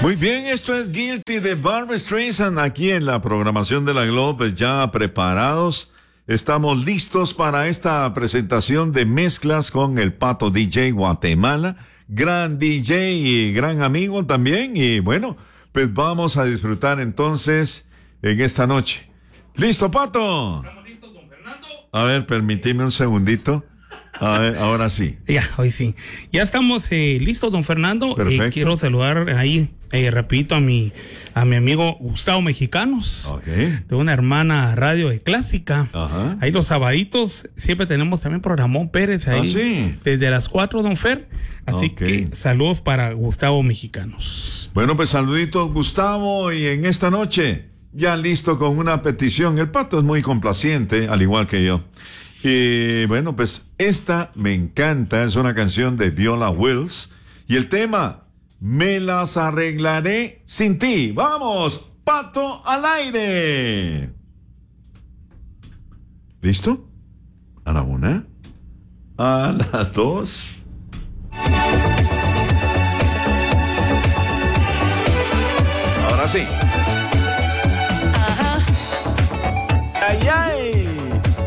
Muy bien, esto es Guilty de Barbra Streisand aquí en la programación de la Globe, pues ya preparados. Estamos listos para esta presentación de mezclas con el Pato DJ Guatemala, gran DJ y gran amigo también. Y bueno, pues vamos a disfrutar entonces en esta noche. ¿Listo, Pato? ¿Estamos listos, don Fernando? A ver, permíteme un segundito. A ver, ahora sí. Ya, hoy sí. Ya estamos listos, don Fernando. Perfecto. Quiero saludar ahí, repito, a mi amigo Gustavo Mexicanos. Ok. De una hermana radio de clásica. Ajá. Ahí los sabaditos siempre tenemos también programón Pérez ahí. Ah, sí. Desde las 4, don Fer. Así Ok. que saludos para Gustavo Mexicanos. Bueno, pues saluditos, Gustavo, y en esta noche ya listo con una petición. El Pato es muy complaciente, al igual que yo. Y bueno, pues esta me encanta, es una canción de Viola Wills. Y el tema, Me las arreglaré sin ti. ¡Vamos! ¡Pato al aire! ¿Listo? A la una, a la dos. Ahora sí. Ajá. ¡Ay, ay!